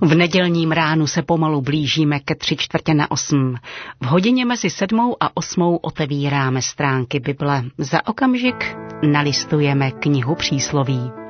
V nedělním ránu se pomalu blížíme ke 7:45. V hodině mezi 7 a 8 otevíráme stránky Bible. Za okamžik nalistujeme knihu přísloví.